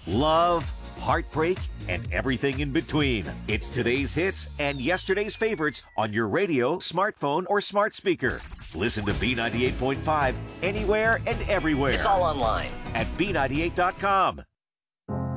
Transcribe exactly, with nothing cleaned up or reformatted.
love, heartbreak, and everything in between. It's today's hits and yesterday's favorites on your radio, smartphone, or smart speaker. Listen to B ninety-eight point five anywhere and everywhere. It's all online at B ninety-eight dot com.